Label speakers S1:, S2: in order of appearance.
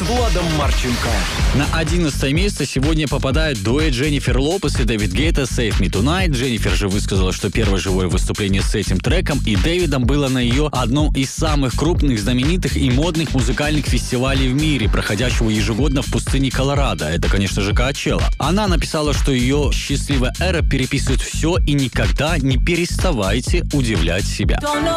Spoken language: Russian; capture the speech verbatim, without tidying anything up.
S1: Владом Марченко.
S2: На одиннадцатое место сегодня попадает дуэт Дженнифер Лопес и Дэвид Гетта «Save Me Tonight». Дженнифер же высказала, что первое живое выступление с этим треком и Дэвидом было на ее одном из самых крупных, знаменитых и модных музыкальных фестивалей в мире, проходящего ежегодно в пустыне Колорадо. Это, конечно же, Коачелла. Она написала, что ее счастливая эра переписывает все и никогда не переставайте удивлять себя.